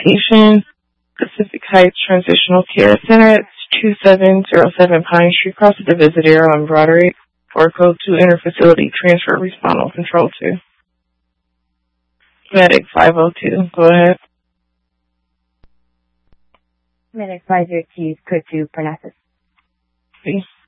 location, Pacific Heights Transitional Care Center at 2707 Pine Street, across the Divisadero on Broderick, for Code 2 Interfacility Transfer Respond on Control 2. Medic 502, go ahead. Medic 502, Code 2, Parnassus. Please.